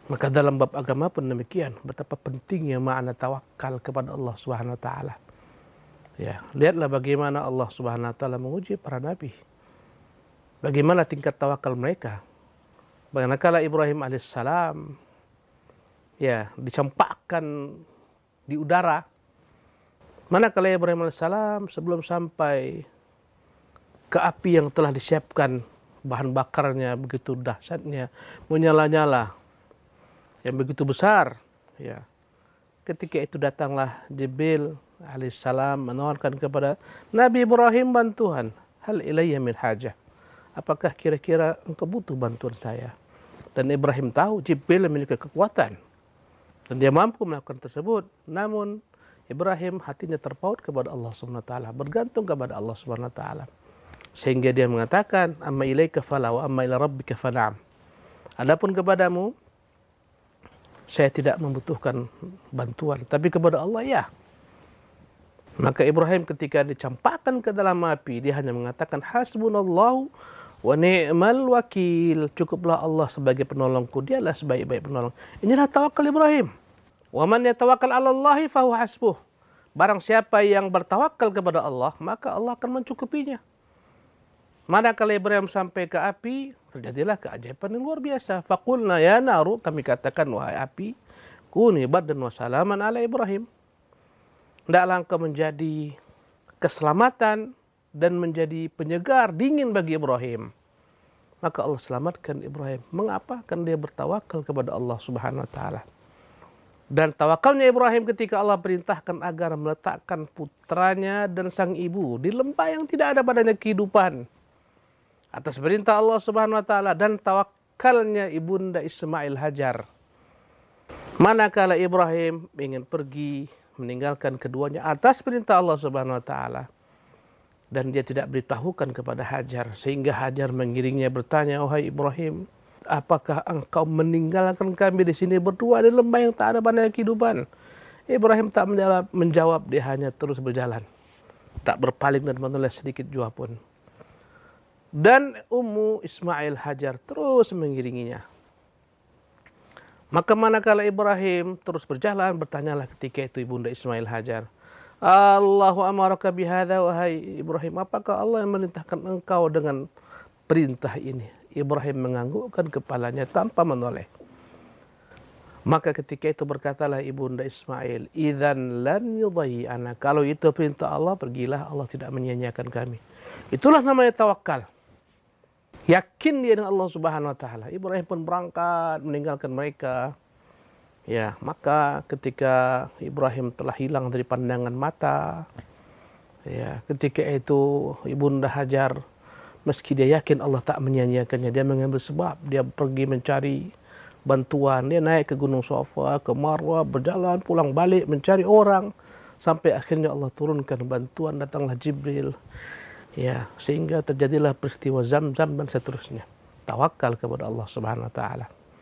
Maka dalam bab agama pun demikian, betapa pentingnya makna tawakal kepada Allah Subhanahu wa taala. Ya, lihatlah bagaimana Allah Subhanahu wa taala menguji para nabi. Bagaimana tingkat tawakal mereka. Manakala Ibrahim alaihissalam ya dicampakkan di udara. Manakala Ibrahim alaihissalam sebelum sampai ke api yang telah disiapkan, bahan bakarnya begitu dahsyatnya, menyala-nyala, yang begitu besar, ya. Ketika itu datanglah Jibril alaihissalam menawarkan kepada Nabi Ibrahim bantuan. Hal ilayya min hajah. Apakah kira-kira engkau butuh bantuan saya? Dan Ibrahim tahu Jibril memiliki kekuatan dan dia mampu melakukan tersebut. Namun Ibrahim hatinya terpaut kepada Allah Subhanahu wa taala, bergantung kepada Allah Subhanahu wa taala. Sehingga dia mengatakan, amma ilaika fala wa amma ila rabbika fana'am. Adapun kepadamu saya tidak membutuhkan bantuan, tapi kepada Allah ya. Maka Ibrahim ketika dicampakkan ke dalam api, dia hanya mengatakan hasbunallahu wa ni'mal wakil. Cukuplah Allah sebagai penolongku, dialah sebaik-baik penolong. Inilah tawakal Ibrahim. Wa man yatawakkal 'ala Allahi fahuwa hasbuh. Barang siapa yang bertawakal kepada Allah, maka Allah akan mencukupinya. Manakala Ibrahim sampai ke api, terjadilah keajaiban yang luar biasa. Faqulna ya naru, kami katakan wahai api, kuni bardan wa salaman ala Ibrahim. Hendaklah engkau menjadi keselamatan dan menjadi penyegar dingin bagi Ibrahim. Maka Allah selamatkan Ibrahim. Mengapa? Karena dia bertawakal kepada Allah Subhanahu wa taala. Dan tawakalnya Ibrahim ketika Allah perintahkan agar meletakkan putranya dan sang ibu di lembah yang tidak ada padanya kehidupan. Atas perintah Allah Subhanahu wa taala, dan tawakalnya ibunda Ismail Hajar. Manakala Ibrahim ingin pergi meninggalkan keduanya atas perintah Allah Subhanahu wa taala, dan dia tidak beritahukan kepada Hajar, sehingga Hajar mengiringnya bertanya, "Wahai Ibrahim, apakah engkau meninggalkan kami di sini berdua di lembah yang tak ada padanya kehidupan?" Ibrahim tak menjawab, dia hanya terus berjalan, tak berpaling dan menoleh sedikit jua pun. Dan Ummu Ismail Hajar terus mengiringinya. Maka manakala Ibrahim terus berjalan, bertanyalah ketika itu ibunda Ismail Hajar, Allahu amaraka bihadza, wahai Ibrahim, apakah Allah yang merintahkan engkau dengan perintah ini? Ibrahim menganggukkan kepalanya tanpa menoleh. Maka ketika itu berkatalah ibunda Ismail, idzan lan yudhi'ana, kalau itu perintah Allah, pergilah, Allah tidak menyia-nyiakan kami. Itulah namanya tawakal. Yakin dia dengan Allah Subhanahu wa taala. Ibrahim pun berangkat meninggalkan mereka. Ya, maka ketika Ibrahim telah hilang dari pandangan mata, ya, ketika itu ibunda Hajar, meski dia yakin Allah tak menyia-nyiakannya, dia mengambil sebab, dia pergi mencari bantuan, dia naik ke Gunung Safa, ke Marwah, berjalan pulang balik mencari orang, sampai akhirnya Allah turunkan bantuan, datanglah Jibril. Ya, sehingga terjadilah peristiwa Zamzam dan seterusnya. Tawakal kepada Allah Subhanahu wa taala.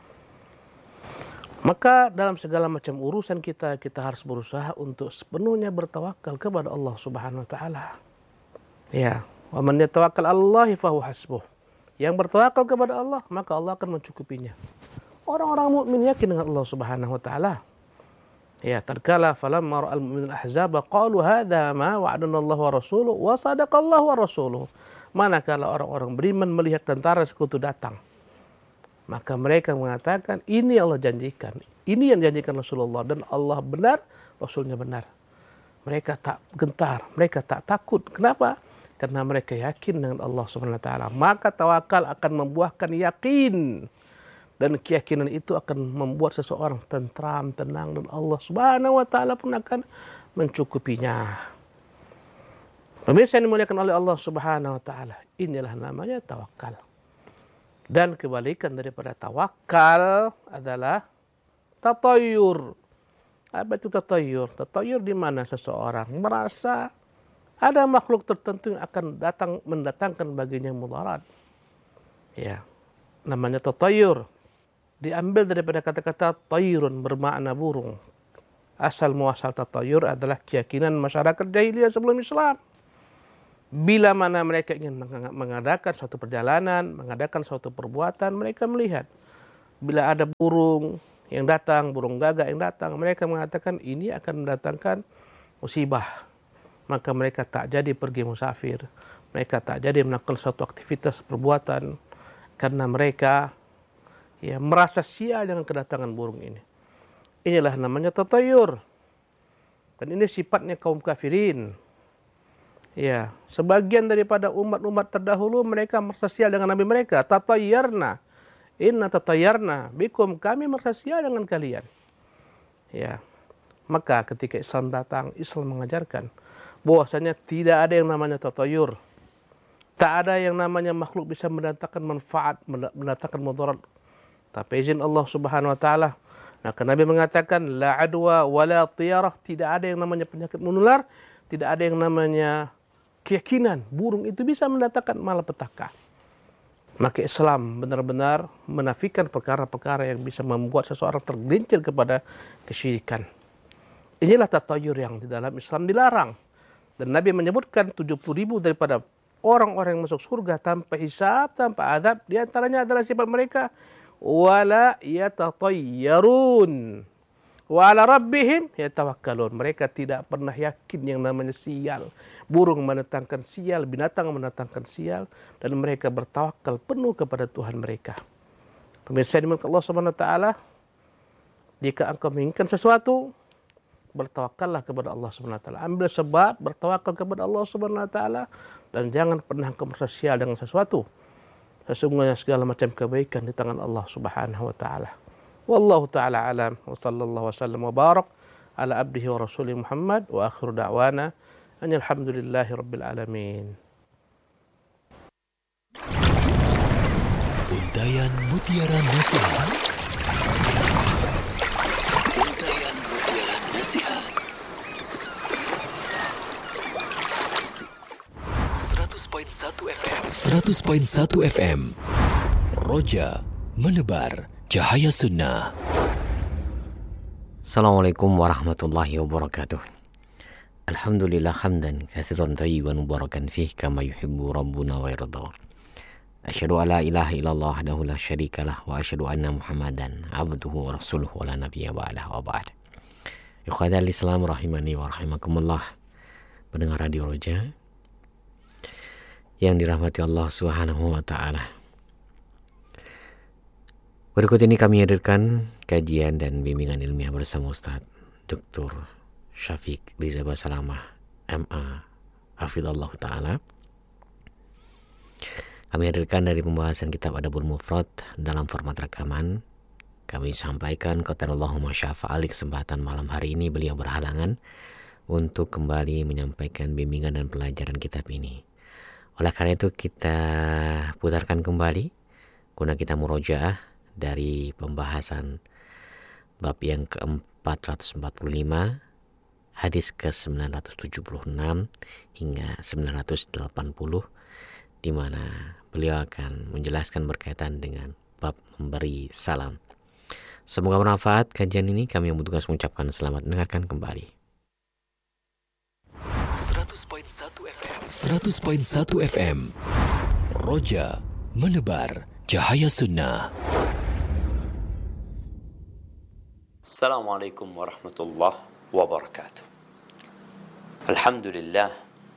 Maka dalam segala macam urusan kita harus berusaha untuk sepenuhnya bertawakal kepada Allah Subhanahu wa taala. Ya, wa man yatawakkal 'alallahi fahuwa hasbuh. Yang bertawakal kepada Allah, maka Allah akan mencukupinya. Orang-orang mukmin yakin dengan Allah Subhanahu wa taala. Ya, tatkala falamma ra'al mu'minul ahzaba qalu hadza ma wa'adana Allah wa rasuluhu wa sadaqallahu wa rasuluhu. Manakala orang-orang beriman melihat tentara sekutu datang, maka mereka mengatakan, ini Allah janjikan, ini yang janjikan Rasulullah, dan Allah benar, Rasulnya benar. Mereka tak gentar, mereka tak takut. Kenapa? Karena mereka yakin dengan Allah Subhanahu wa taala. Maka tawakal akan membuahkan yakin. Dan keyakinan itu akan membuat seseorang tentram, tenang, dan Allah Subhanahu wa taala pun akan mencukupinya. Pemirsa yang dimuliakan oleh Allah Subhanahu wa taala, inilah namanya tawakal. Dan kebalikan daripada tawakal adalah tatayur. Apa itu tatayur? Tatayur di mana seseorang merasa ada makhluk tertentu yang akan mendatangkan baginya mudarat. Ya, namanya tatayur. Diambil daripada kata-kata tayrun, bermakna burung. Asal muasal tatayur adalah keyakinan masyarakat jahiliyah sebelum Islam. Bila mana mereka ingin mengadakan suatu perjalanan, mengadakan suatu perbuatan, mereka melihat bila ada burung yang datang, burung gagak yang datang, mereka mengatakan ini akan mendatangkan musibah. Maka mereka tak jadi pergi musafir. Mereka tak jadi melakukan suatu aktivitas perbuatan karena mereka merasa sial dengan kedatangan burung ini. Inilah namanya tatayur. Dan ini sifatnya kaum kafirin. Ya, sebagian daripada umat-umat terdahulu mereka merasa sial dengan nabi mereka. Tatayyarna. Inna tatayyarna bikum, kami merasa sial dengan kalian. Ya. Maka ketika Islam datang, Islam mengajarkan bahwasanya tidak ada yang namanya tatayur. Tak ada yang namanya makhluk bisa mendatangkan manfaat, mendatangkan mudarat. Tapi izin Allah Subhanahu wa taala. Maka Nabi mengatakan la adwa wala tiyarah, tidak ada yang namanya penyakit menular, tidak ada yang namanya keyakinan burung itu bisa mendatangkan malapetaka. Maka Islam benar-benar menafikan perkara-perkara yang bisa membuat seseorang tergelincir kepada kesyirikan. Inilah tatayur yang di dalam Islam dilarang. Dan Nabi menyebutkan 70.000 daripada orang-orang yang masuk surga tanpa hisab, tanpa adab. Di antaranya adalah sifat mereka wala yatatayyarun wa ala rabbihim yatawakkalun. Mereka tidak pernah yakin yang namanya sial. Burung mendatangkan sial, binatang mendatangkan sial, dan mereka bertawakal penuh kepada Tuhan mereka. Pemirsa dimiliki Allah Subhanahu wa taala, jika engkau menginginkan sesuatu, bertawakallah kepada Allah Subhanahu wa taala. Ambil sebab, bertawakal kepada Allah Subhanahu wa taala, dan jangan pernah engkau merasa sial dengan sesuatu. Sesungguhnya segala macam kebaikan di tangan Allah Subhanahu wa taala. Wallahu taala alam, wa sallallahu wasallam wa barak ala abdihi wa rasulih Muhammad, wa akhiru da'wana alhamdulillahi rabbil alamin. Untayan Mutiara Nasihat. Untayan Mutiara Nasihat. 100.1 FM. 100.1 FM. Roja menebar cahaya sunnah. Assalamualaikum warahmatullahi wabarakatuh. Alhamdulillah hamdan katsiran thayyiban mubarakan fih kama yuhibbu rabbuna wa yarda. Asyhadu an la ilaha illallah wahdahu la syarikalah wa asyhadu anna Muhammadan abduhu wa rasuluhu wa la nabiyya ba'dah wa ba'd. Ikhwatal Islam rahimani wa rahimakumullah. Pendengar Radio Roja yang dirahmati Allah Subhanahu wa taala. Berikut ini kami hadirkan kajian dan bimbingan ilmiah bersama Ustaz Dr. Syafiq Riza Basalamah MA Hafizallah Ta'ala. Kami hadirkan dari pembahasan kitab Adabul Mufrad dalam format rekaman. Kami sampaikan qadarallahumma syafa'ali kesempatan malam hari ini beliau berhalangan untuk kembali menyampaikan bimbingan dan pelajaran kitab ini. Oleh karena itu kita putarkan kembali guna kita murojaah dari pembahasan bab yang ke-445 hadis ke-976 hingga 980 di mana beliau akan menjelaskan berkaitan dengan bab memberi salam. Semoga bermanfaat kajian ini. Kami yang bertugas mengucapkan selamat mendengarkan kembali. 100.1 FM. Roja menebar cahaya sunnah. Assalamualaikum warahmatullahi wabarakatuh. Alhamdulillah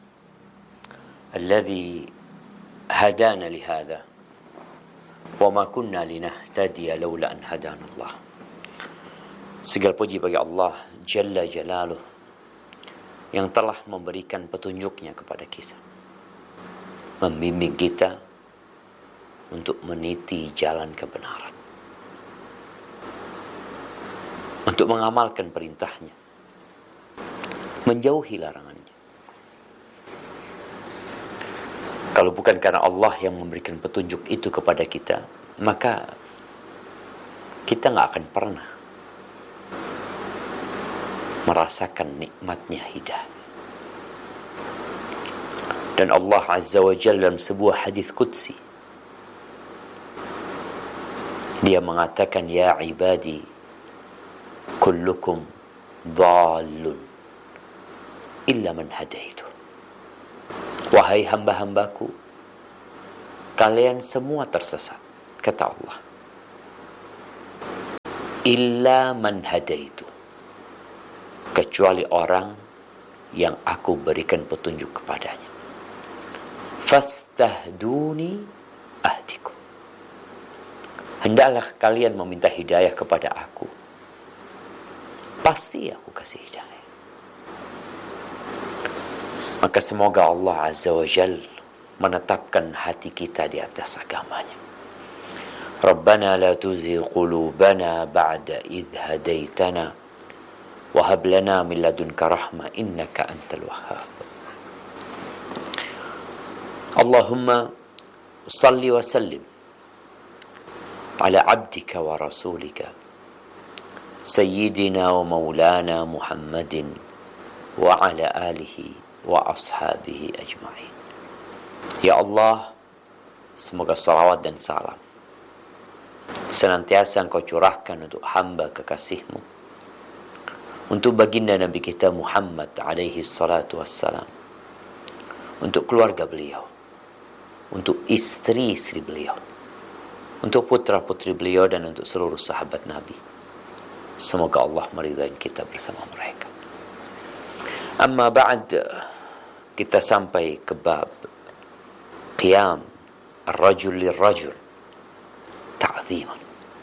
alladzi hadana lihada wa ma kunna linahtadiya laula an hadana Allah. Segala puji bagi Allah Jalla Jalaluh yang telah memberikan petunjuknya kepada kita, membimbing kita untuk meniti jalan kebenaran, untuk mengamalkan perintahnya, menjauhi larangannya. Kalau bukan karena Allah yang memberikan petunjuk itu kepada kita, maka kita nggak akan pernah merasakan nikmatnya hidayah. Dan Allah Azza wa Jalla dalam sebuah hadis qudsi, Dia mengatakan, ya ibadi kullukum dhallun illa man hadaitu. Wahai hamba-hambaku, kalian semua tersesat, kata Allah, illa man hadaitu, kecuali orang yang aku berikan petunjuk kepadanya. Fastahduni ahdikum, hendaklah kalian meminta hidayah kepada aku, pasti aku kasih hidayah. Maka semoga Allah Azza wa Jal menetapkan hati kita di atas agamanya. Rabbana la tuzigh qulubana ba'da idh hadaitana wa hab lana min ladunka rahmah innaka antal wahhab. Allahumma salli wa sallim ala abdika wa rasulika sayyidina wa maulana Muhammadin wa ala alihi wa ashabihi ajma'in. Ya Allah, semoga salawat dan salam senantiasa Engkau curahkan untuk hamba kekasih-Mu, untuk baginda Nabi kita Muhammad alaihi salatu wassalam, untuk keluarga beliau, untuk istri-istri beliau, untuk putra-putri beliau, dan untuk seluruh sahabat Nabi. Semoga Allah meridai kita bersama mereka. Amma ba'd, kita sampai ke bab qiyam ar-rajul lirrajul ta'ziman.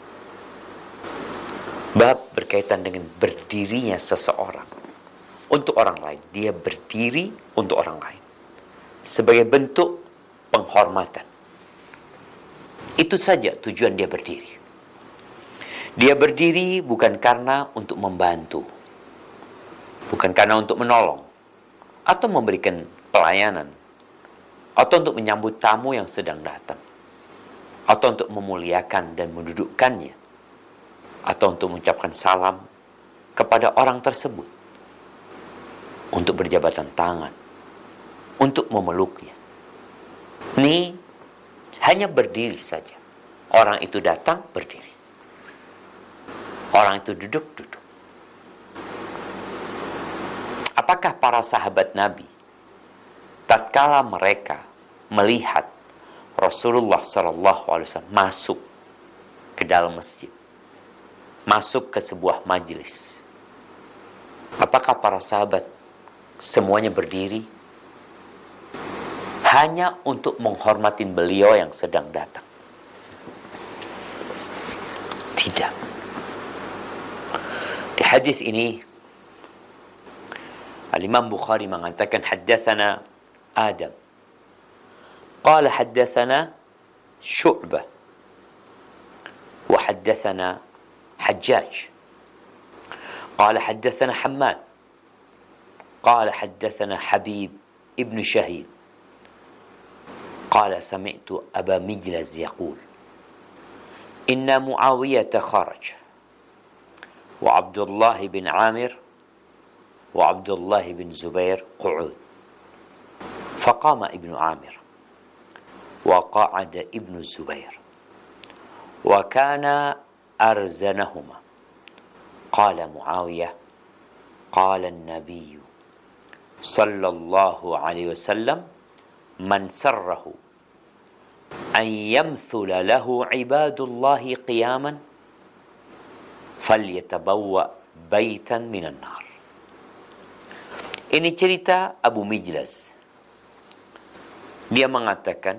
Bab berkaitan dengan berdirinya seseorang untuk orang lain. Dia berdiri untuk orang lain sebagai bentuk penghormatan. Itu saja tujuan dia berdiri. Dia berdiri bukan karena untuk membantu, bukan karena untuk menolong atau memberikan pelayanan, atau untuk menyambut tamu yang sedang datang, atau untuk memuliakan dan mendudukkannya, atau untuk mengucapkan salam kepada orang tersebut, untuk berjabatan tangan, untuk memeluknya. Ini hanya berdiri saja. Orang itu datang, berdiri. Orang itu duduk, duduk. Apakah para sahabat Nabi tatkala mereka melihat Rasulullah SAW masuk ke dalam masjid, masuk ke sebuah majelis, apakah para sahabat semuanya berdiri hanya untuk menghormati beliau yang sedang datang? Tidak. Di hadis ini Al-Imam Bukhari mengatakan haddatsana Adam qala haddatsana Syu'bah wa haddatsana Hajjaj qala haddatsana Hammad qala haddatsana Habib ibn Shahid qala sami'tu Aba Mijlaz yaqul inna Muawiyah kharaj wa Abdullah bin Amir وعبد الله بن زبير قعود فقام ابن عامر وقعد ابن الزبير وكان أرزنهما قال معاوية قال النبي صلى الله عليه وسلم من سره أن يمثل له عباد الله قياما فليتبوأ بيتا من النار. Ini cerita Abu Mijlaz. Dia mengatakan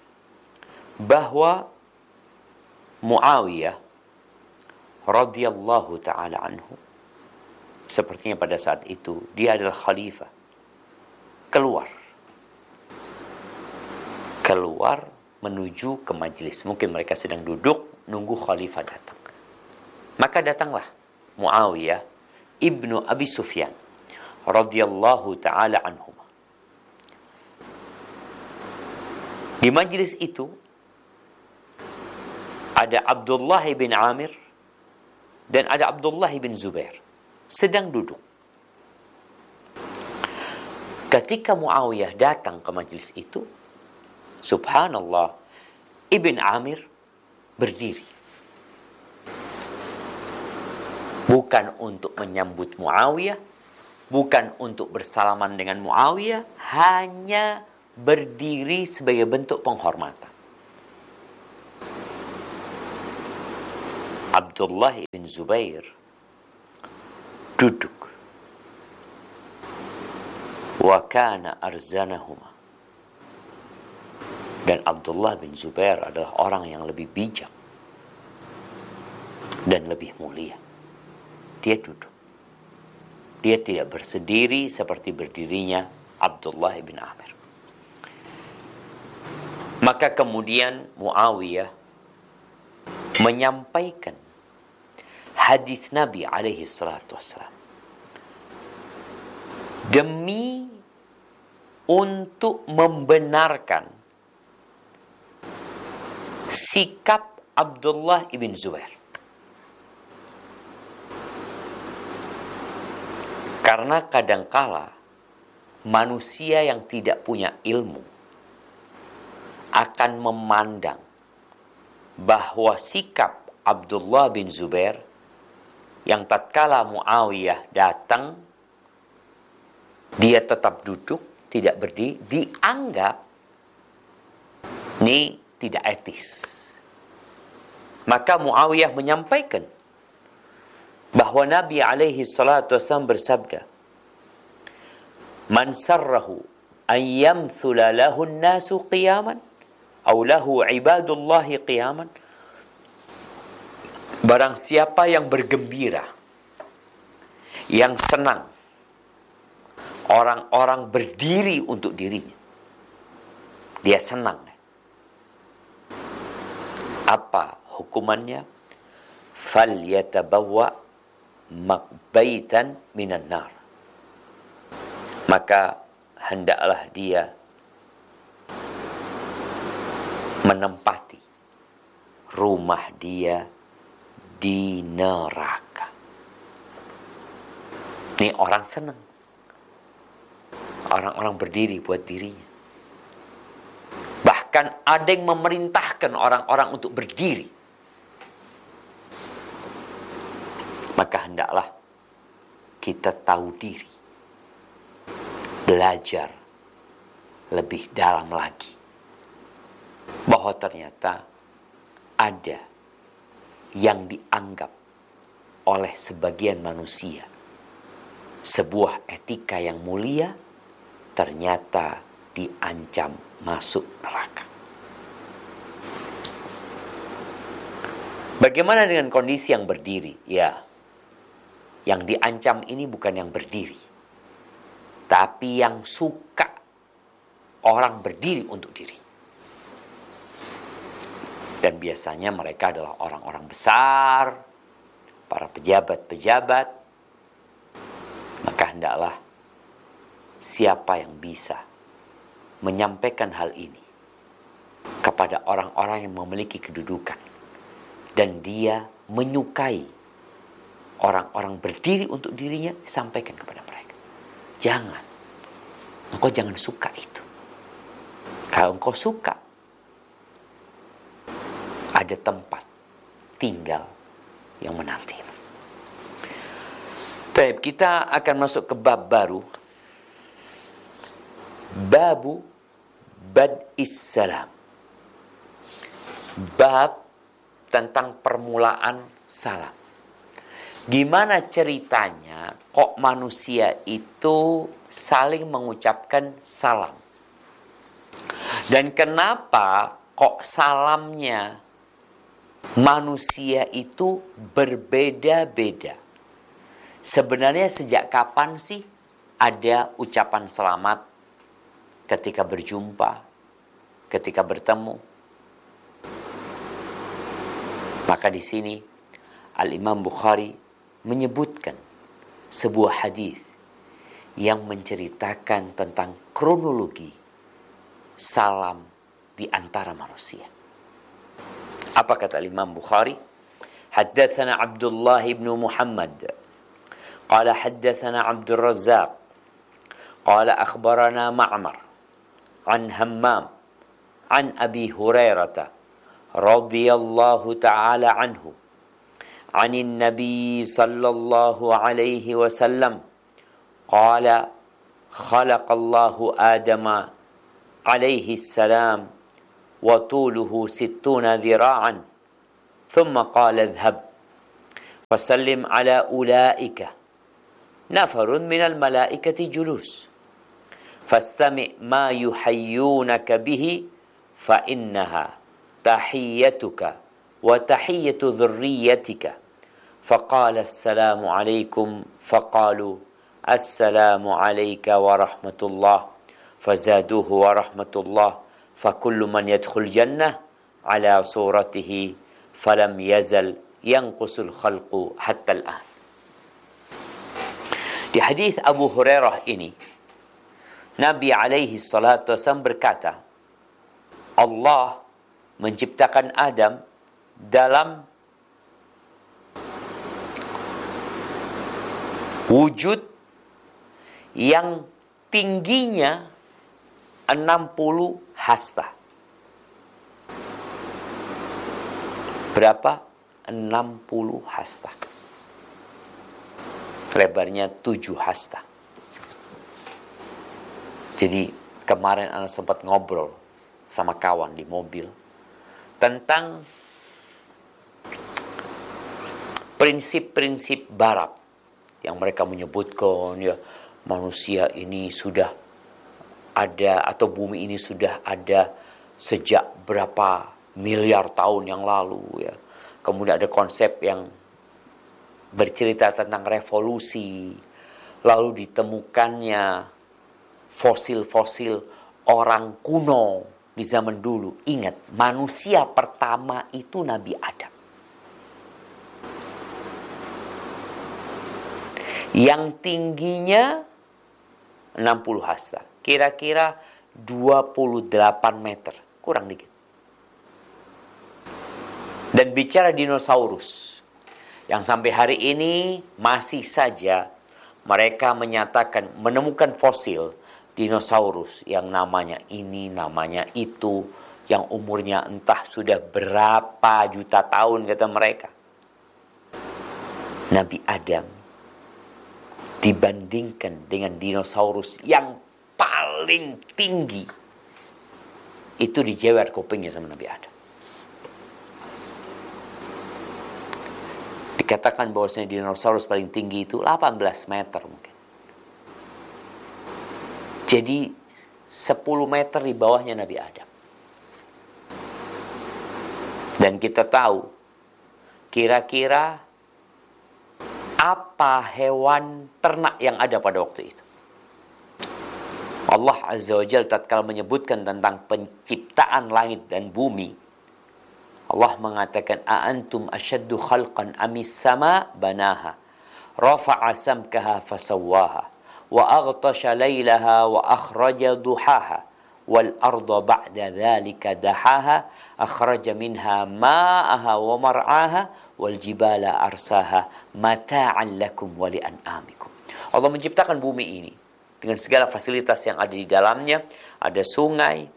bahwa Muawiyah radhiyallahu ta'ala anhu, sepertinya pada saat itu dia adalah khalifah, keluar menuju ke majelis. Mungkin mereka sedang duduk nunggu khalifah datang. Maka datanglah Muawiyah ibnu Abi Sufyan radhiyallahu ta'ala anhum. Di majlis itu ada Abdullah bin Amir dan ada Abdullah bin Zubair sedang duduk. Ketika Muawiyah datang ke majlis itu, subhanallah, Ibn Amir berdiri. Bukan untuk menyambut Muawiyah, bukan untuk bersalaman dengan Muawiyah, hanya berdiri sebagai bentuk penghormatan. Abdullah bin Zubair duduk. Wa kana arzanahuma. Dan Abdullah bin Zubair adalah orang yang lebih bijak dan lebih mulia. Dia duduk. Dia tidak bersendiri seperti berdirinya Abdullah bin Amir. Maka kemudian Muawiyah menyampaikan hadis Nabi alaihi salatu wassalam demi untuk membenarkan sikap Abdullah bin Zubair. Karena kadangkala manusia yang tidak punya ilmu akan memandang bahwa sikap Abdullah bin Zubair yang tatkala Muawiyah datang, dia tetap duduk, tidak berdiri, dianggap ini tidak etis. Maka Muawiyah menyampaikan bahwa Nabi alaihi salatu wasallam bersabda, "Man sarrahu an yamthula lahu an-nasu qiyaman aw lahu ibadullahi qiyaman." Barang siapa yang bergembira, yang senang orang-orang berdiri untuk dirinya, dia senang. Apa hukumannya? Falyatabawwa maqbaitan minan nar. Maka hendaklah dia menempati rumah dia di neraka. Ini orang senang. Orang-orang berdiri buat dirinya. Bahkan ada yang memerintahkan orang-orang untuk berdiri. Maka hendaklah kita tahu diri. Belajar lebih dalam lagi. Bahwa ternyata ada yang dianggap oleh sebagian manusia sebuah etika yang mulia, ternyata diancam masuk neraka. Bagaimana dengan kondisi yang berdiri? Ya, yang diancam ini bukan yang berdiri, tapi yang suka orang berdiri untuk diri. Dan biasanya mereka adalah orang-orang besar, para pejabat-pejabat. Maka hendaklah siapa yang bisa menyampaikan hal ini kepada orang-orang yang memiliki kedudukan dan dia menyukai orang-orang berdiri untuk dirinya, sampaikan kepada mereka. Engkau jangan suka itu. Kalau engkau suka, ada tempat tinggal yang menantimu. Baik, kita akan masuk ke bab baru. Babu bad'is salam. Bab tentang permulaan salam. Gimana ceritanya kok manusia itu saling mengucapkan salam? Dan kenapa kok salamnya manusia itu berbeda-beda? Sebenarnya sejak kapan sih ada ucapan selamat ketika berjumpa, ketika bertemu? Maka di sini Al-Imam Bukhari menyebutkan sebuah hadis yang menceritakan tentang kronologi salam di antara manusia. Apa kata Imam Bukhari? Haddatsana Abdullah ibn Muhammad qala haddatsana Abdul Razzaq qala akhbarana Ma'mar an Hammam an Abi Hurairah radhiyallahu ta'ala anhu عن النبي صلى الله عليه وسلم قال خلق الله آدم عليه السلام وطوله 60 ذراعا ثم قال اذهب Fasallim ala ulaika nafarun minal malaikati julus. Fastami' ma yuhayyunaka bihi fa innaha tahiyyatuka wa tahiyyatu dhurriyyatika. Faqala assalamu alaikum faqalu assalamu alayka wa rahmatullah. Fazaduhu wa rahmatullah. Fakullu man yadkhul jannah ala suratihi falam yazal yanqusul khalqu hatta al-an. Di hadis Abu Hurairah ini, Nabi alaihi salatu wasallam berkata, Allah menciptakan Adam dalam wujud yang tingginya 60 hasta. Berapa? 60 hasta. Lebarnya 7 hasta. Jadi kemarin Anda sempat ngobrol sama kawan di mobil tentang prinsip-prinsip barat yang mereka menyebutkan ya manusia ini sudah ada atau bumi ini sudah ada sejak berapa miliar tahun yang lalu ya. Kemudian ada konsep yang bercerita tentang revolusi, lalu ditemukannya fosil-fosil orang kuno di zaman dulu. Ingat, manusia pertama itu Nabi Adam. Yang tingginya 60 hasta. Kira-kira 28 meter. Kurang dikit. Dan bicara dinosaurus. Yang sampai hari ini masih saja mereka menyatakan menemukan fosil dinosaurus yang namanya ini, namanya itu, yang umurnya entah sudah berapa juta tahun kata mereka. Nabi Adam dibandingkan dengan dinosaurus yang paling tinggi itu dijewer kupingnya sama Nabi Adam. Dikatakan bahwasanya dinosaurus paling tinggi itu 18 meter mungkin. Jadi 10 meter di bawahnya Nabi Adam. Dan kita tahu kira-kira apa hewan ternak yang ada pada waktu itu. Allah Azza wa Jalla tatkala menyebutkan tentang penciptaan langit dan bumi, Allah mengatakan a'antum asyaddu khalqan amis sama banaha rafa'a samkaha fasawwaha wa aghtasha laylaha wa akhraja duhaha wal arda ba'da dhalika dahaha akhraja minha ma'aha wa mar'aha wal jibala arsaha mata'an lakum wa li an'amikum. Allah menciptakan bumi ini dengan segala fasilitas yang ada di dalamnya, ada sungai,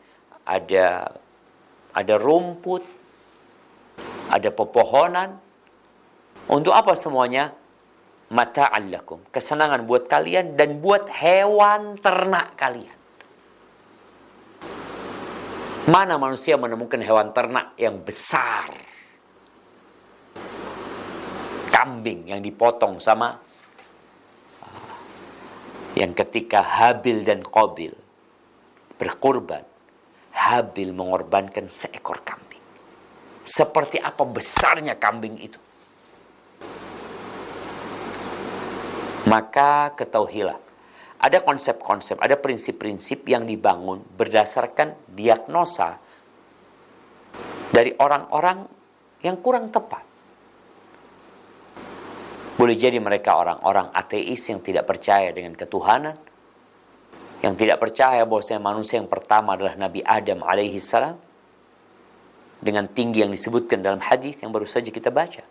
ada rumput, ada pepohonan. Untuk apa semuanya? Mata'an lakum, kesenangan buat kalian dan buat hewan ternak kalian. Mana manusia menemukan hewan ternak yang besar? Kambing yang dipotong sama yang ketika Habil dan Qabil berkorban, Habil mengorbankan seekor kambing. Seperti apa besarnya kambing itu. Maka ketahuilah, ada konsep-konsep, ada prinsip-prinsip yang dibangun berdasarkan diagnosa dari orang-orang yang kurang tepat. Boleh jadi mereka orang-orang ateis yang tidak percaya dengan ketuhanan, yang tidak percaya bahwasanya manusia yang pertama adalah Nabi Adam alaihissalam, dengan tinggi yang disebutkan dalam hadis yang baru saja kita baca.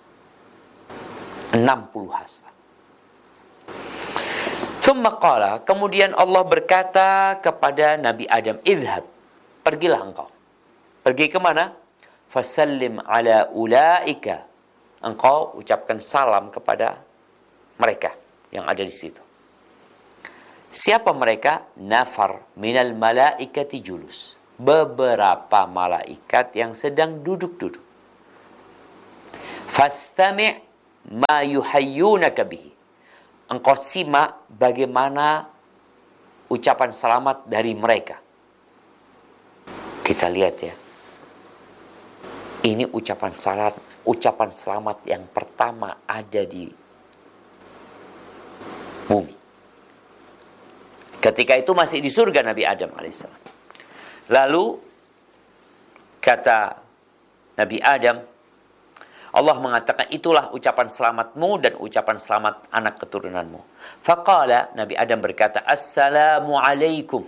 60 hasta. Tsumma qala, kemudian Allah berkata kepada Nabi Adam, idhab, pergilah engkau. Pergi ke mana? Fasallim ala ulaika. Engkau ucapkan salam kepada mereka yang ada di situ. Siapa mereka? Nafar minal malaikati julus. Beberapa malaikat yang sedang duduk-duduk. Fastami' ma yuhayyunaka bihi. Engkau simak bagaimana ucapan selamat dari mereka. Kita lihat ya. Ini ucapan selamat yang pertama ada di bumi. Ketika itu masih di surga Nabi Adam alaihissalam. Lalu kata Nabi Adam, Allah mengatakan itulah ucapan selamatmu dan ucapan selamat anak keturunanmu. Faqala, Nabi Adam berkata, Assalamu alaikum.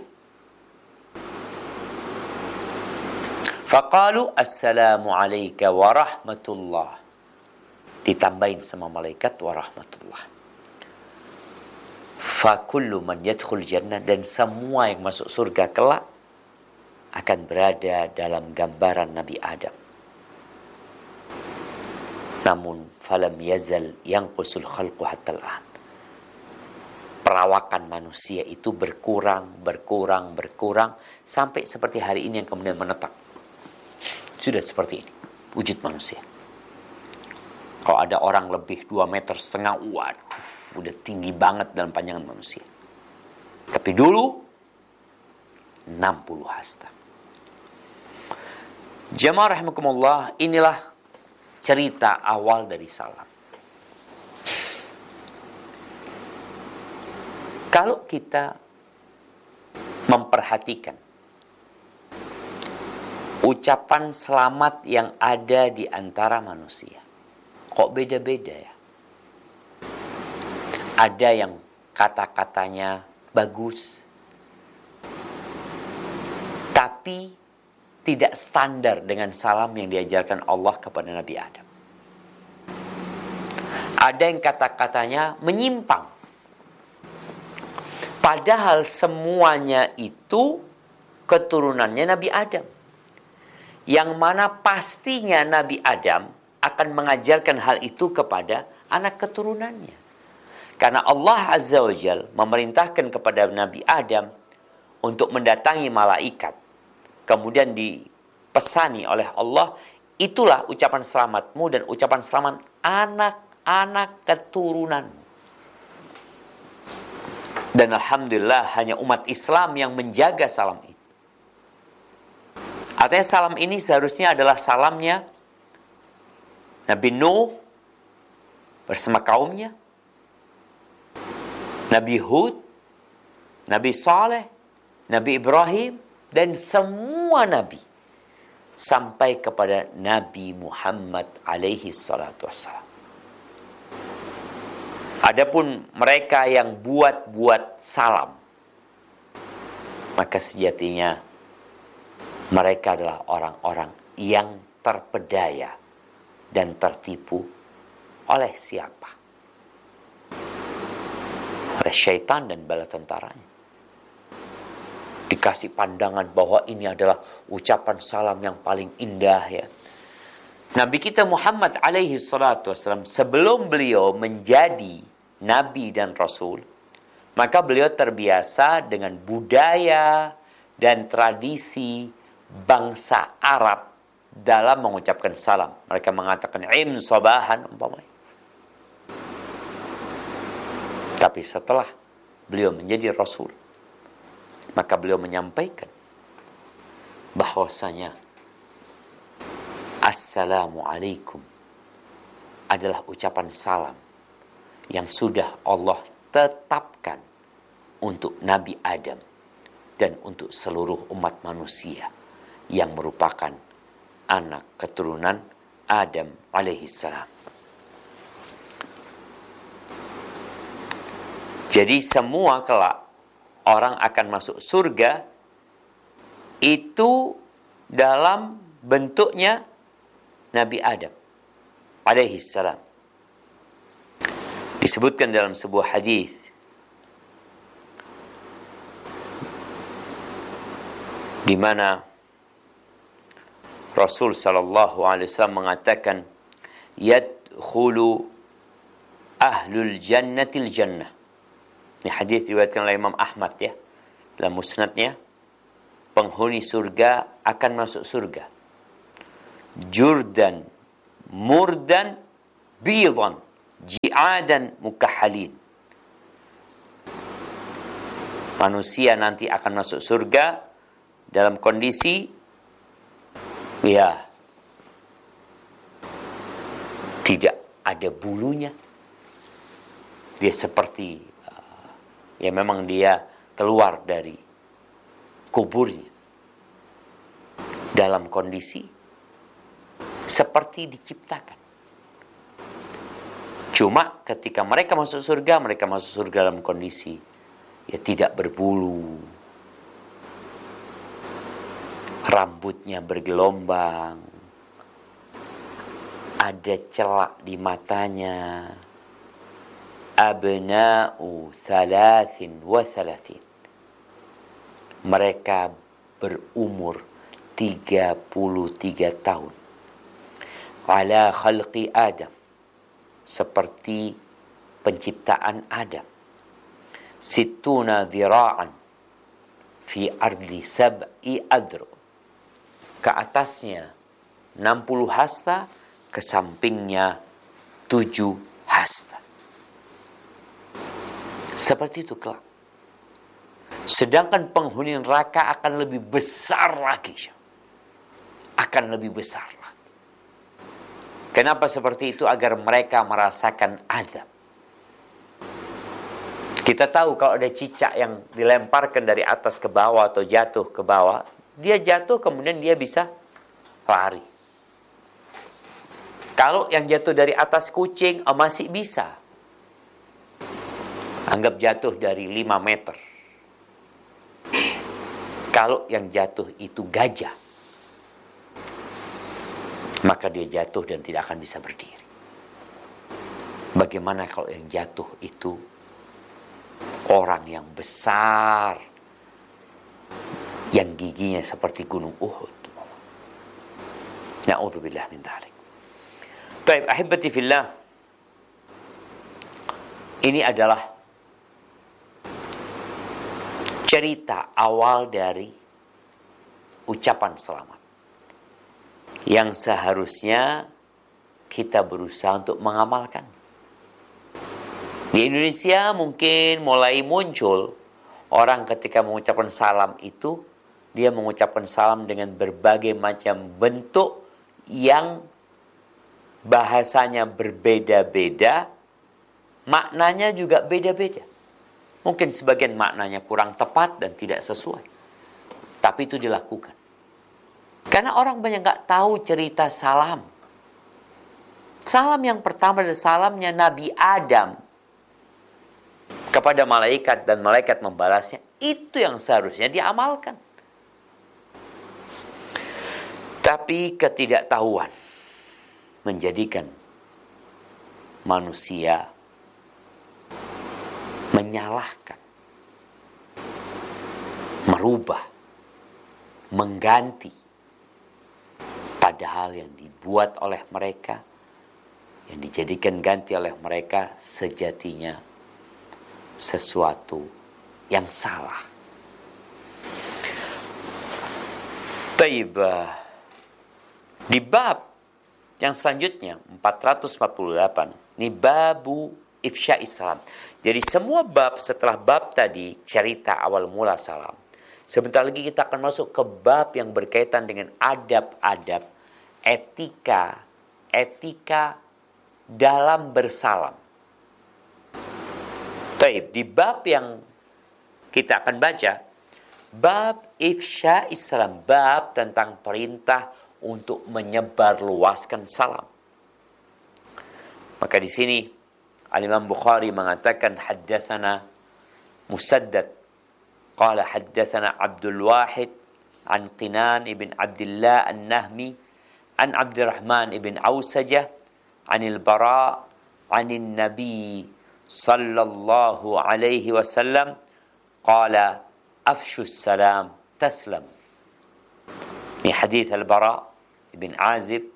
Faqalu assalamu alayka wa rahmatullah. Ditambahin sama malaikat wa rahmatullah. Fa kullu man yadkhul jannah, dan semua yang masuk surga kelak akan berada dalam gambaran Nabi Adam. Namun falam yazal yanqusul khalqu hatta al-an. Perawakan manusia itu berkurang sampai seperti hari ini yang kemudian menetap. Sudah seperti ini wujud manusia. Kalau ada orang lebih 2,5 meter, waduh, udah tinggi banget dalam panjangan manusia. Tapi dulu 60 hasta. Jamaah rahimakumullah, inilah cerita awal dari salam. Kalau kita memperhatikan ucapan selamat yang ada di antara manusia, kok beda-beda ya? Ada yang kata-katanya bagus, tapi tidak standar dengan salam yang diajarkan Allah kepada Nabi Adam. Ada yang kata-katanya menyimpang, padahal semuanya itu keturunannya Nabi Adam. Yang mana pastinya Nabi Adam akan mengajarkan hal itu kepada anak keturunannya. Karena Allah Azza wa Jalla memerintahkan kepada Nabi Adam untuk mendatangi malaikat. Kemudian dipesani oleh Allah, itulah ucapan selamatmu dan ucapan selamat anak-anak keturunanmu. Dan alhamdulillah hanya umat Islam yang menjaga salam itu. Artinya salam ini seharusnya adalah salamnya Nabi Nuh bersama kaumnya, Nabi Hud, Nabi Saleh, Nabi Ibrahim, dan semua Nabi. Sampai kepada Nabi Muhammad alaihi salatu wassalam. Adapun mereka yang buat salam, maka sejatinya mereka adalah orang-orang yang terpedaya dan tertipu oleh siapa? Oleh syaitan dan bala tentaranya. Dikasih pandangan bahwa ini adalah ucapan salam yang paling indah ya. Nabi kita Muhammad alaihi salatu wassalam, sebelum beliau menjadi Nabi dan Rasul, maka beliau terbiasa dengan budaya dan tradisi bangsa Arab dalam mengucapkan salam. Mereka mengatakan im sobahan umpamanya. Tapi setelah beliau menjadi Rasul, maka beliau menyampaikan bahwasanya Assalamualaikum adalah ucapan salam yang sudah Allah tetapkan untuk Nabi Adam dan untuk seluruh umat manusia yang merupakan anak keturunan Adam alaihissalam. Jadi semua kelak orang akan masuk surga itu dalam bentuknya Nabi Adam alaihissalam. Disebutkan dalam sebuah hadis di mana Rasul sallallahu alaihi wasallam mengatakan yadkhulu ahlul jannatil jannah. Ini hadis diriwayatkan oleh Imam Ahmad ya dalam musnadnya. Penghuni surga akan masuk surga. Jurdan murdan bidan, ji'adan mukahhalin. Manusia nanti akan masuk surga dalam kondisi tidak ada bulunya. Dia seperti memang dia keluar dari kuburnya dalam kondisi seperti diciptakan. Cuma ketika mereka masuk surga dalam kondisi tidak berbulu, rambutnya bergelombang, ada celak di matanya. Abna'u 33. Mereka berumur 33 tahun. Ala khalqi Adam, seperti penciptaan Adam. Sittuna dhira'an fi ardi sab'i adru. Ke atasnya 60 hasta, ke sampingnya 7 hasta. Seperti itu kelak. Sedangkan penghuni neraka akan lebih besar lagi. Akan lebih besar lagi. Kenapa seperti itu? Agar mereka merasakan azab. Kita tahu kalau ada cicak yang dilemparkan dari atas ke bawah atau jatuh ke bawah, dia jatuh kemudian dia bisa lari. Kalau yang jatuh dari atas kucing masih bisa. Anggap jatuh dari 5 meter. Kalau yang jatuh itu gajah, maka dia jatuh dan tidak akan bisa berdiri. Bagaimana kalau yang jatuh itu orang yang besar, yang giginya seperti gunung Uhud? Na'udzubillah min dzalik. Baik, ahibati fillah. Ini adalah cerita awal dari ucapan selamat yang seharusnya kita berusaha untuk mengamalkan. Di Indonesia mungkin mulai muncul orang ketika mengucapkan salam itu, dia mengucapkan salam dengan berbagai macam bentuk yang bahasanya berbeda-beda, maknanya juga beda-beda. Mungkin sebagian maknanya kurang tepat dan tidak sesuai. Tapi itu dilakukan. Karena orang banyak gak tahu cerita salam. Salam yang pertama adalah salamnya Nabi Adam kepada malaikat dan malaikat membalasnya. Itu yang seharusnya diamalkan. Tapi ketidaktahuan menjadikan manusia menyalahkan, merubah, mengganti, padahal yang dibuat oleh mereka, yang dijadikan ganti oleh mereka sejatinya sesuatu yang salah. Baik, di bab yang selanjutnya 448, ini babu ifsya Islam. Jadi semua bab setelah bab tadi cerita awal mula salam. Sebentar lagi kita akan masuk ke bab yang berkaitan dengan adab-adab, etika dalam bersalam. Baik, di bab yang kita akan baca, bab ifsya Islam, bab tentang perintah untuk menyebarluaskan salam. Maka di sini Al-Imam Bukhari mengatakan haddatsana Musaddad qala haddatsana Abdul Wahid an Qinan ibn Abdullah An-Nahmi an Abdurrahman ibn Awsajah anil Bara anin Nabi sallallahu alaihi wasallam qala afshu salam taslam. Ini hadis Al-Bara ibn Azib.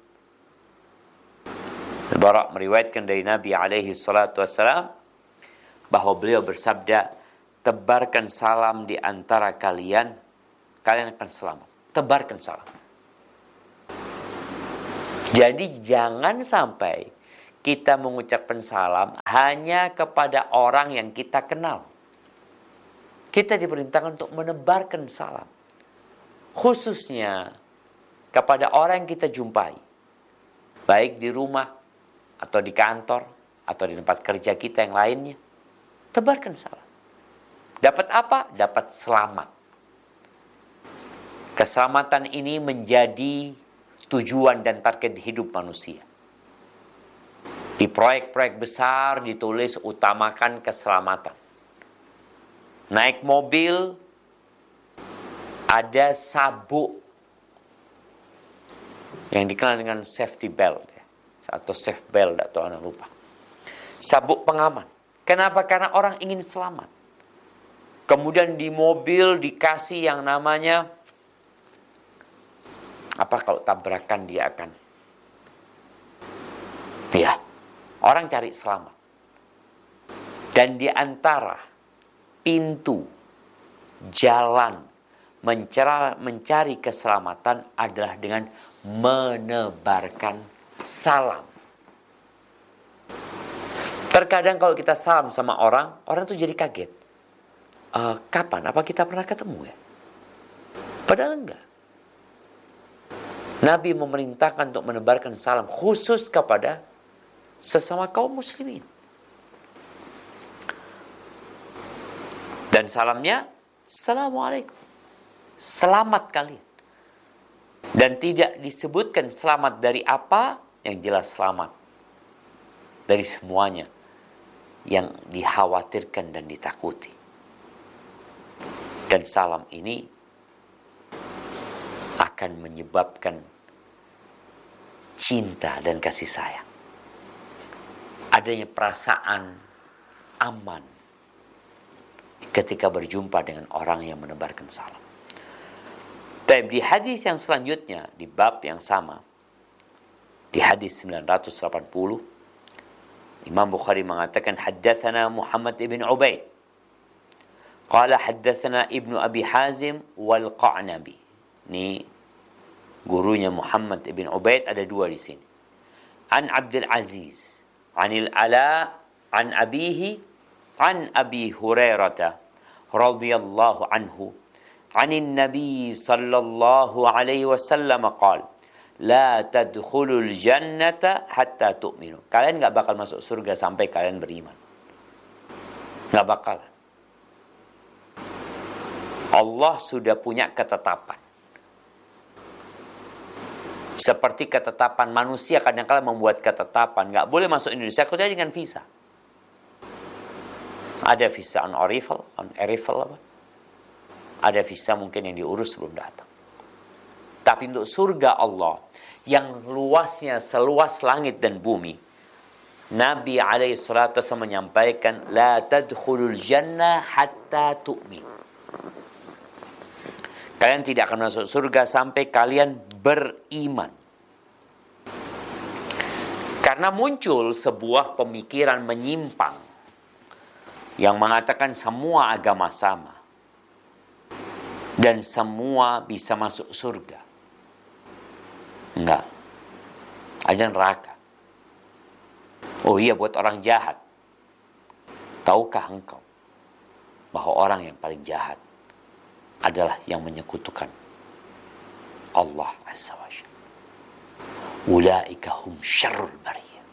Al-Bara meriwayatkan dari Nabi alaihi salatu wassalam bahwa beliau bersabda, tebarkan salam di antara kalian, kalian akan selamat. Tebarkan salam. Jadi jangan sampai kita mengucapkan salam hanya kepada orang yang kita kenal. Kita diperintahkan untuk menebarkan salam. Khususnya kepada orang yang kita jumpai. Baik di rumah, atau di kantor, atau di tempat kerja kita yang lainnya. Tebarkan salam. Dapat apa? Dapat selamat. Keselamatan ini menjadi tujuan dan target hidup manusia. Di proyek-proyek besar ditulis utamakan keselamatan. Naik mobil, ada sabuk yang dikenal dengan safety belt atau safe belt atau anak lupa. Sabuk pengaman. Kenapa? Karena orang ingin selamat. Kemudian di mobil dikasih yang namanya apa, kalau tabrakan dia akan orang cari selamat. Dan di antara pintu jalan mencari keselamatan adalah dengan menebarkan salam. Terkadang kalau kita salam sama orang tuh jadi kaget. Kapan? Apa kita pernah ketemu ya? Padahal enggak. Nabi memerintahkan untuk menebarkan salam khusus kepada sesama kaum muslimin. Dan salamnya, Assalamualaikum. Selamat kalian. Dan tidak disebutkan selamat dari apa, yang jelas selamat dari semuanya yang dikhawatirkan dan ditakuti. Dan salam ini akan menyebabkan cinta dan kasih sayang. Adanya perasaan aman ketika berjumpa dengan orang yang menebarkan salam. Tapi di hadis yang selanjutnya, di bab yang sama, di hadis 980, Imam Bukhari mengatakan, haddatsana Muhammad ibn Ubaid. Qala haddatsana Ibnu Abi Hazim wal Qa'nabi. Ini gurunya Muhammad ibn Ubaid, ada dua di sini. An Abdul Aziz, anil Ala, an abihi, an Abi Hurairah radhiyallahu anhu, anin Nabi sallallahu alaihi wasallam qala, la tadkhulul jannata hatta tu'minu. Kalian enggak bakal masuk surga sampai kalian beriman. Enggak bakal. Allah sudah punya ketetapan. Seperti ketetapan manusia kadang-kadang membuat ketetapan, nggak boleh masuk Indonesia kecuali dengan visa. Ada visa on arrival apa? Ada visa mungkin yang diurus sebelum datang. Tapi untuk surga Allah yang luasnya seluas langit dan bumi, Nabi alaihi salatu wasallam menyampaikan, la tadkhulul jannah hatta tu'min. Kalian tidak akan masuk surga sampai kalian beriman. Karena muncul sebuah pemikiran menyimpang yang mengatakan semua agama sama dan semua bisa masuk surga. Enggak. Ada neraka. Oh iya, buat orang jahat. Tahukah engkau bahwa orang yang paling jahat adalah yang menyekutukan Allah Azza wa Jalla. Ulaika hum syarrul bariyah.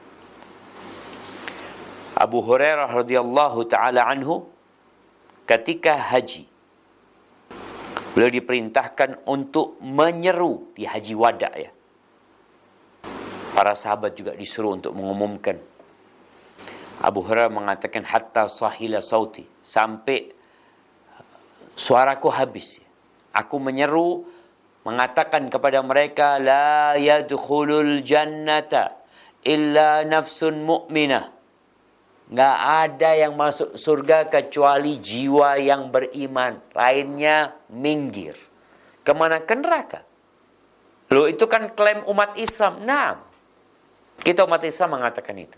Abu Hurairah radhiyallahu taala anhu ketika haji, beliau diperintahkan untuk menyeru di haji wada ya. Para sahabat juga disuruh untuk mengumumkan. Abu Hurairah mengatakan hatta sahila sauti, sampai suaraku habis. Aku menyeru, mengatakan kepada mereka, la yadkhulul jannata illa nafsun mu'minah. Nggak ada yang masuk surga kecuali jiwa yang beriman. Lainnya minggir. Kemana? Ke neraka. Loh, itu kan klaim umat Islam. Nah, kita umat Islam mengatakan itu.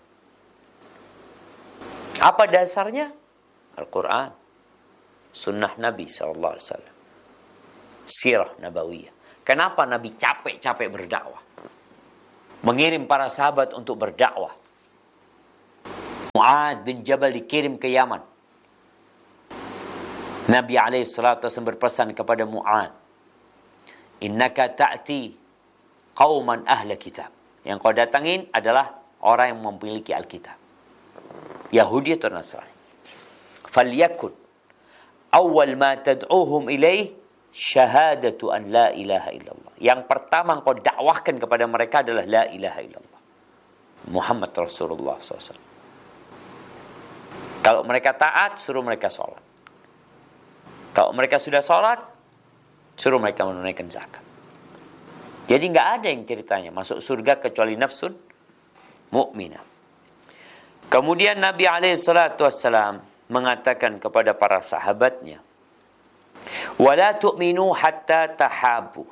Apa dasarnya? Al-Quran. Sunnah Nabi SAW. Sirah Nabawiyah. Kenapa Nabi capek-capek berdakwah? Mengirim para sahabat untuk berdakwah. Mu'ad bin Jabal dikirim ke Yaman. Nabi SAW berpesan kepada Mu'ad, innaka ta'ti qauman ahla kitab. Yang kau datangin adalah orang yang memiliki Alkitab, Yahudi atau Nasrani. Falyakun awal ma tad'uhum ilaih syahadatu an la ilaha illallah. Yang pertama kau dakwahkan kepada mereka adalah la ilaha illallah, Muhammad Rasulullah SAW. Kalau mereka taat, suruh mereka sholat. Kalau mereka sudah sholat, suruh mereka menunaikan zakat. Jadi nggak ada yang ceritanya masuk surga kecuali nafsun mukminah. Kemudian Nabi SAW mengatakan kepada para sahabatnya, wala tu'minu hatta tahabu.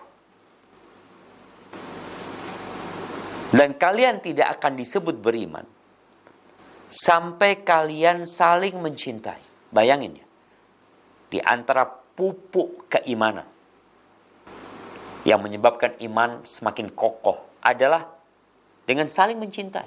Dan kalian tidak akan disebut beriman sampai kalian saling mencintai. Bayangin ya, di antara pupuk keimanan yang menyebabkan iman semakin kokoh adalah dengan saling mencintai.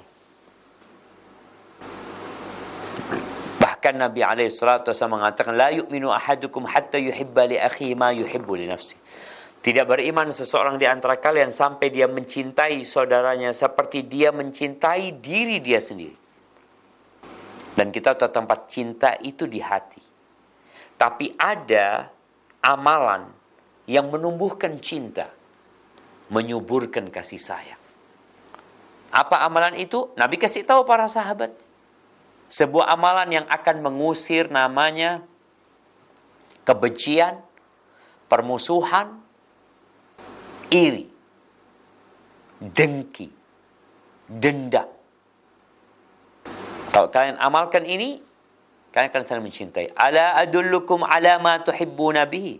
Bahkan Nabi SAW mengatakan, la yu'minu ahadukum hatta yuhibba li akhihi ma yuhibbu li nafsi. Tidak beriman seseorang di antara kalian sampai dia mencintai saudaranya seperti dia mencintai diri dia sendiri. Dan kita tahu tempat cinta itu di hati. Tapi ada amalan yang menumbuhkan cinta, menyuburkan kasih sayang. Apa amalan itu? Nabi kasih tahu para sahabat. Sebuah amalan yang akan mengusir namanya kebencian, permusuhan, iri, dengki, dendam. Kalau kalian amalkan ini, kalian akan saling mencintai. Ala adullukum ala ma tuhibbuna bihi.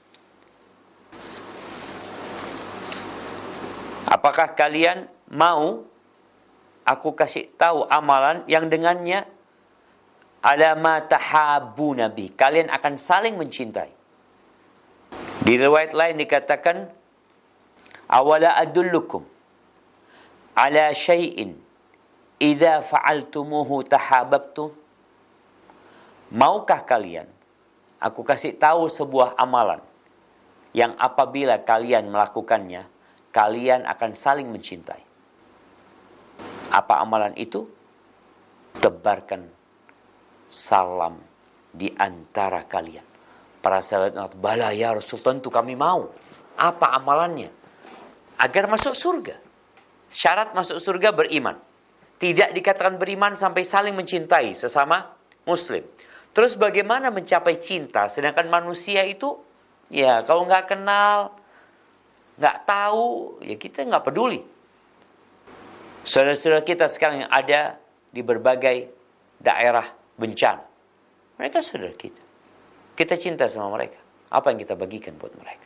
Apakah kalian mau aku kasih tahu amalan yang dengannya ala ma tahabbuna bihi, kalian akan saling mencintai. Di riwayat lain dikatakan, awala adullukum ala syai'in idza fa'altumuhu tahabbtum. Maukah kalian aku kasih tahu sebuah amalan yang apabila kalian melakukannya, kalian akan saling mencintai. Apa amalan itu? Tebarkan salam di antara kalian. Para sahabat mengatakan, bala ya Rasul, tentu kami mau. Apa amalannya? Agar masuk surga. Syarat masuk surga beriman. Tidak dikatakan beriman sampai saling mencintai sesama muslim. Terus bagaimana mencapai cinta? Sedangkan manusia itu, ya kalau nggak kenal, nggak tahu, ya kita nggak peduli. Saudara-saudara kita sekarang yang ada di berbagai daerah bencana, mereka saudara kita. Kita cinta sama mereka. Apa yang kita bagikan buat mereka?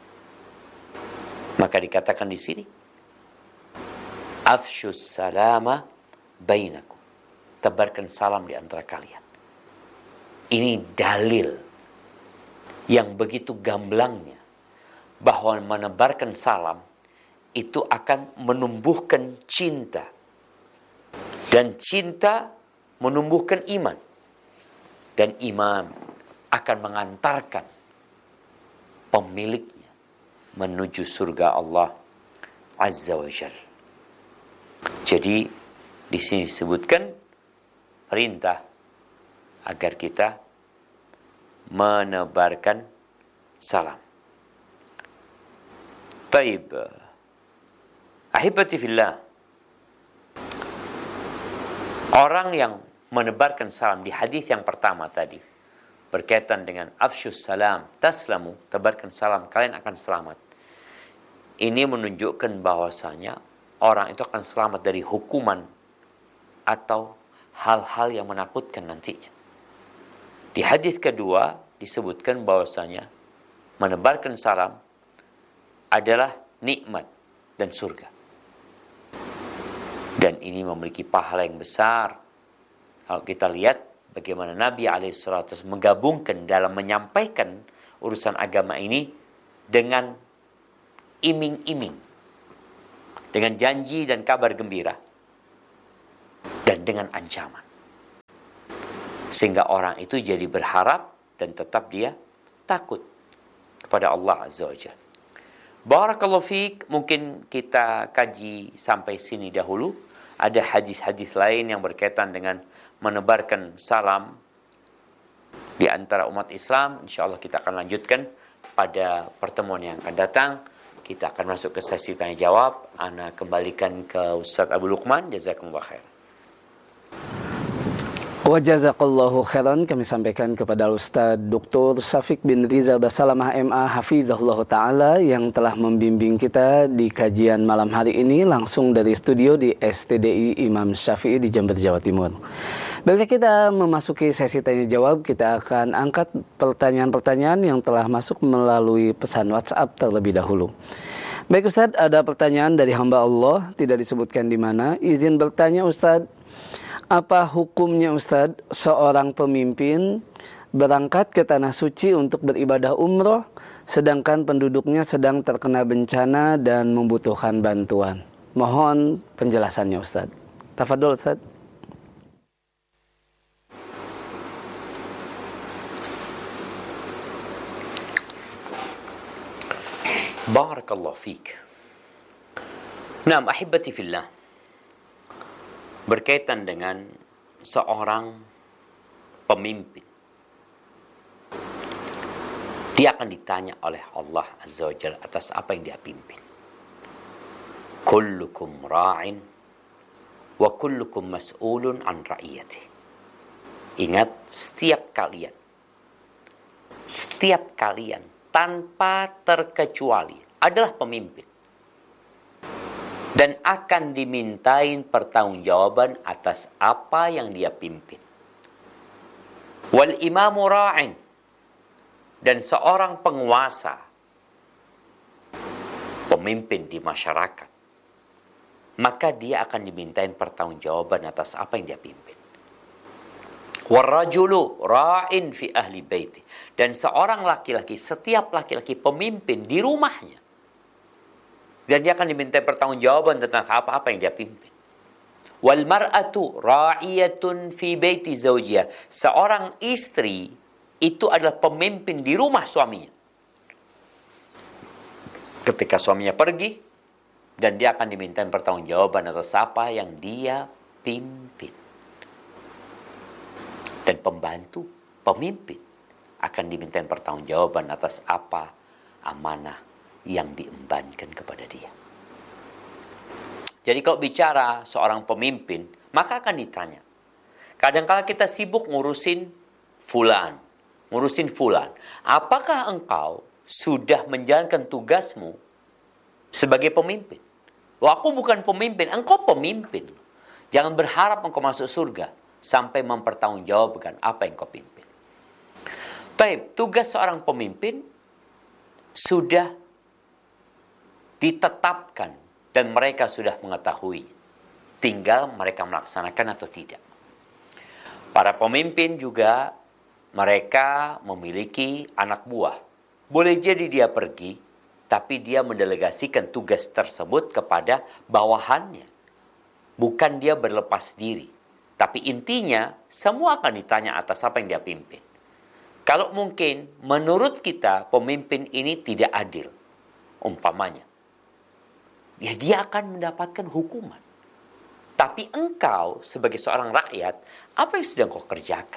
Maka dikatakan di sini, afshus salama bainakum. Tebarkan salam di antara kalian. Ini dalil yang begitu gamblangnya bahwa menebarkan salam itu akan menumbuhkan cinta. Dan cinta menumbuhkan iman. Dan iman akan mengantarkan pemiliknya menuju surga Allah Azza wa Jalla. Jadi di sini disebutkan perintah agar kita menebarkan salam. Taib. Ahibati fillah. Orang yang menebarkan salam di hadis yang pertama tadi berkaitan dengan afsyus salam taslamu, tebarkan salam kalian akan selamat. Ini menunjukkan bahwasanya orang itu akan selamat dari hukuman atau hal-hal yang menakutkan nantinya. Di hadis kedua disebutkan bahwasanya menebarkan salam adalah nikmat dan surga. Dan ini memiliki pahala yang besar. Kalau kita lihat bagaimana Nabi SAW menggabungkan dalam menyampaikan urusan agama ini dengan iming-iming, dengan janji dan kabar gembira, dan dengan ancaman. Sehingga orang itu jadi berharap dan tetap dia takut kepada Allah Azza wa Jalla. Barakallahu fiik, mungkin kita kaji sampai sini dahulu. Ada hadis-hadis lain yang berkaitan dengan menebarkan salam di antara umat Islam. InsyaAllah kita akan lanjutkan pada pertemuan yang akan datang. Kita akan masuk ke sesi tanya jawab. Ana kembalikan ke Ustaz Abu Luqman. Jazakumullah khair. Wa jazakallahu khairan, kami sampaikan kepada Ustaz Dr. Syafiq bin Rizal Basalamah MA Hafizahullah Ta'ala yang telah membimbing kita di kajian malam hari ini langsung dari studio di STDI Imam Syafi'i di Jember, Jawa Timur. Bila kita memasuki sesi tanya jawab, kita akan angkat pertanyaan-pertanyaan yang telah masuk melalui pesan WhatsApp terlebih dahulu. Baik Ustaz, ada pertanyaan dari hamba Allah, tidak disebutkan di mana. Izin bertanya Ustaz, apa hukumnya Ustaz seorang pemimpin berangkat ke tanah suci untuk beribadah umroh sedangkan penduduknya sedang terkena bencana dan membutuhkan bantuan? Mohon penjelasannya Ustaz. Tafadhol Ustaz. Barakallahu fiik. Naam, ahibati fillah. Berkaitan dengan seorang pemimpin, dia akan ditanya oleh Allah Azza wa Jalla atas apa yang dia pimpin. Kullukum ra'in wa kullukum mas'ulun an ra'iyati. Ingat, setiap kalian tanpa terkecuali adalah pemimpin dan akan dimintain pertanggungjawaban atas apa yang dia pimpin. Wal imamu ra'in, dan seorang penguasa, pemimpin di masyarakat, maka dia akan dimintain pertanggungjawaban atas apa yang dia pimpin. Warrajulu ra'in fi ahli baiti, dan seorang laki-laki, setiap laki-laki pemimpin di rumahnya, dan dia akan diminta pertanggungjawaban tentang apa-apa yang dia pimpin. Wal mar'atu ra'iyatun fi baiti zawjiha. Seorang istri itu adalah pemimpin di rumah suaminya. Ketika suaminya pergi, dan dia akan diminta pertanggungjawaban atas apa yang dia pimpin. Dan pembantu pemimpin akan diminta pertanggungjawaban atas apa amanah yang diembankan kepada dia. Jadi kalau bicara seorang pemimpin, maka akan ditanya. Kadang-kala kita sibuk ngurusin fulan. Apakah engkau sudah menjalankan tugasmu sebagai pemimpin? Wah, aku bukan pemimpin, engkau pemimpin. Jangan berharap engkau masuk surga sampai mempertanggungjawabkan apa yang kau pimpin. Taib, tugas seorang pemimpin sudah ditetapkan dan mereka sudah mengetahui. Tinggal mereka melaksanakan atau tidak. Para pemimpin juga mereka memiliki anak buah. Boleh jadi dia pergi, tapi dia mendelegasikan tugas tersebut kepada bawahannya. Bukan dia berlepas diri. Tapi intinya semua akan ditanya atas apa yang dia pimpin. Kalau mungkin menurut kita pemimpin ini tidak adil, umpamanya, ya dia akan mendapatkan hukuman. Tapi engkau sebagai seorang rakyat, apa yang sudah engkau kerjakan?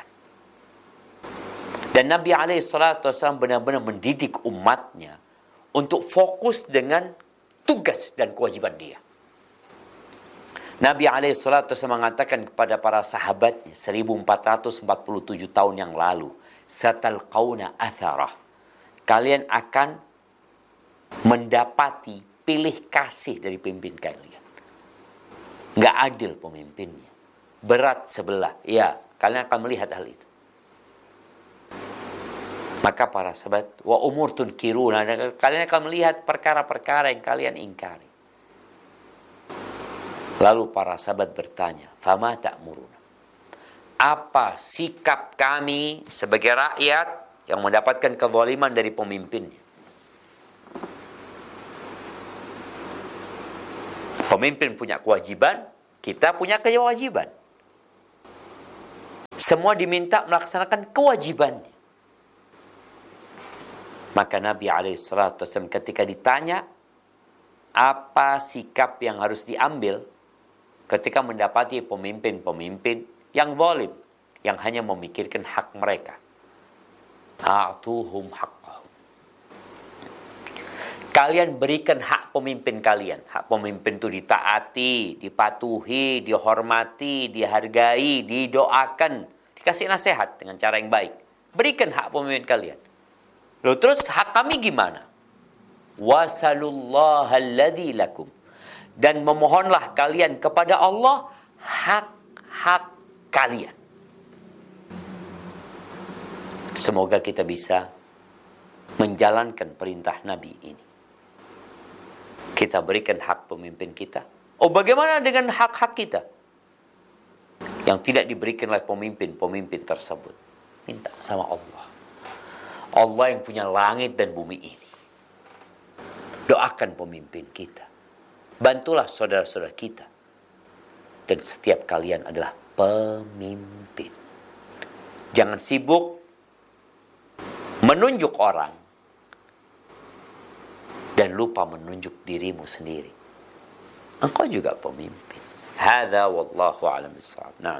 Dan Nabi SAW benar-benar mendidik umatnya untuk fokus dengan tugas dan kewajiban dia. Nabi SAW mengatakan kepada para sahabatnya 1447 tahun yang lalu, satalqauna atharah, kalian akan mendapati pilih kasih dari pemimpin kalian. Nggak adil pemimpinnya. Berat sebelah. Ya, kalian akan melihat hal itu. Maka para sahabat, wa umur tunkiruna, kalian akan melihat perkara-perkara yang kalian ingkari. Lalu para sahabat bertanya, fama ta'muruna? Apa sikap kami sebagai rakyat yang mendapatkan kezaliman dari pemimpinnya? Pemimpin punya kewajiban, kita punya kewajiban. Semua diminta melaksanakan kewajibannya. Maka Nabi SAW ketika ditanya apa sikap yang harus diambil ketika mendapati pemimpin-pemimpin yang zalim, yang hanya memikirkan hak mereka. A'tuhum haqqahum. Kalian berikan hak pemimpin kalian. Hak pemimpin itu ditaati, dipatuhi, dihormati, dihargai, didoakan, dikasih nasihat dengan cara yang baik. Berikan hak pemimpin kalian. Lalu terus hak kami gimana? Wasalullaha alladzi lakum. Dan memohonlah kalian kepada Allah hak-hak kalian. Semoga kita bisa menjalankan perintah Nabi ini. Kita berikan hak pemimpin kita. Oh, bagaimana dengan hak-hak kita yang tidak diberikan oleh pemimpin-pemimpin tersebut? Minta sama Allah. Allah yang punya langit dan bumi ini. Doakan pemimpin kita. Bantulah saudara-saudara kita. Dan setiap kalian adalah pemimpin. Jangan sibuk menunjuk orang dan lupa menunjuk dirimu sendiri. Engkau juga pemimpin. Hadza wallahu a'lam bissawab. Nah.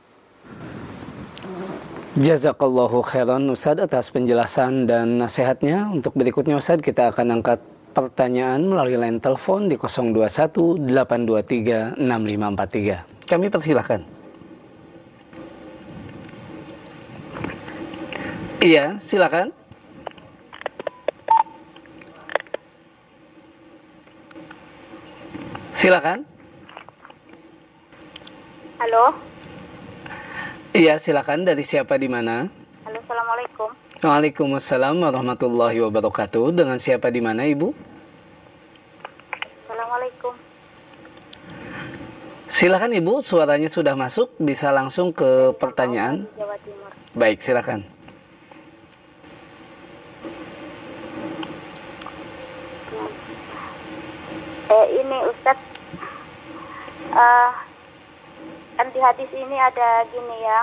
Jazakallahu khairan Ustaz atas penjelasan dan nasihatnya. Untuk berikutnya Ustaz, kita akan angkat pertanyaan melalui line telepon di 021-823-6543. Kami persilahkan. Iya, silakan. Silakan. Halo. Iya, silakan. Dari siapa di mana? Halo, assalamualaikum. Waalaikumsalam warahmatullahi wabarakatuh. Dengan siapa di mana, Ibu? Assalamualaikum. Silakan Ibu, suaranya sudah masuk, bisa langsung ke pertanyaan. Jawa Timur. Baik, silakan. Ini Ustadz, kan di hadis ini ada gini ya,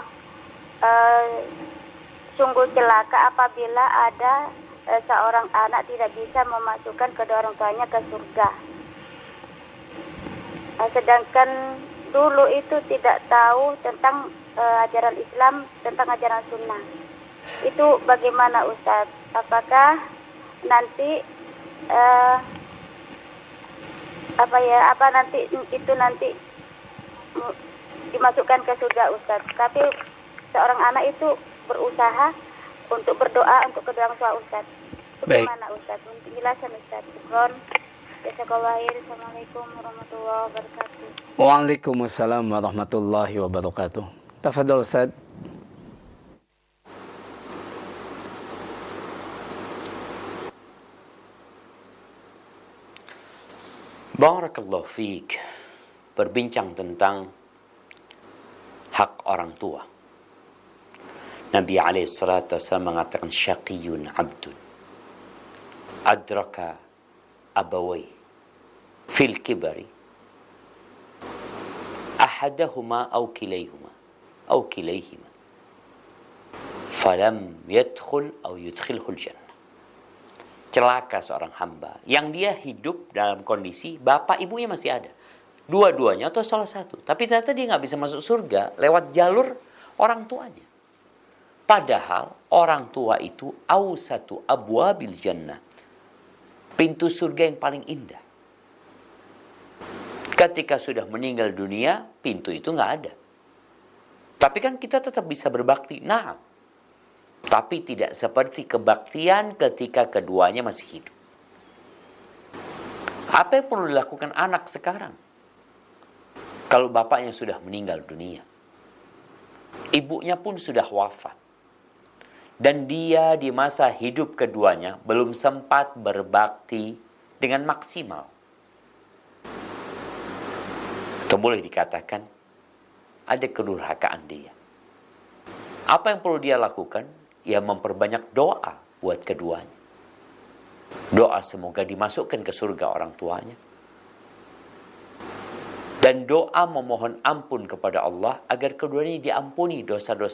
sungguh celaka apabila ada seorang anak tidak bisa memasukkan kedua orang tuanya ke surga. Sedangkan dulu itu tidak tahu tentang ajaran Islam, tentang ajaran sunnah. Itu bagaimana Ustadz? Apakah nanti nanti dimasukkan ke surga Ustadz? Tapi seorang anak itu berusaha untuk berdoa untuk kedua orang tua Ustadz. Bagaimana Ustadz? Penjelasan Ustadz. Assalamualaikum warahmatullahi wabarakatuh. Waalaikumsalam warahmatullahi wabarakatuh. Tafadhol Ustadz. Barakallahu fiik. Berbincang tentang hak orang tua. Nabi SAW mengatakan syaqiyun abdun adraka abawai fil kibari ahadahuma aw kilayhima falam yadkhul aw yudkhilhul jannah. Celaka seorang hamba yang dia hidup dalam kondisi bapak ibunya masih ada, dua-duanya atau salah satu, tapi ternyata dia nggak bisa masuk surga lewat jalur orang tuanya. Padahal orang tua itu awsatu abwabil jannah, pintu surga yang paling indah. Ketika sudah meninggal dunia, pintu itu nggak ada. Tapi kan kita tetap bisa berbakti. Nah, tapi tidak seperti kebaktian ketika keduanya masih hidup. Apa yang perlu dilakukan anak sekarang? Kalau bapaknya sudah meninggal dunia, ibunya pun sudah wafat, dan dia di masa hidup keduanya belum sempat berbakti dengan maksimal, atau boleh dikatakan ada kedurhakaan dia. Apa yang perlu dia lakukan? Ya memperbanyak doa buat keduanya. Doa semoga dimasukkan ke surga orang tuanya. Dan doa memohon ampun kepada Allah agar keduanya diampuni dosa-dosa